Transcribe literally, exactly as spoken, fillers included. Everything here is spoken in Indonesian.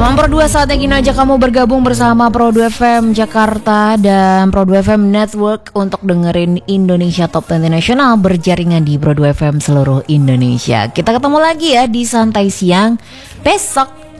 Teman Pro dua, saatnya kini aja kamu bergabung bersama Pro dua F M Jakarta dan Pro dua F M Network untuk dengerin Indonesia Top dua puluh Nasional berjaringan di Pro dua F M seluruh Indonesia. Kita ketemu lagi ya di Santai Siang besok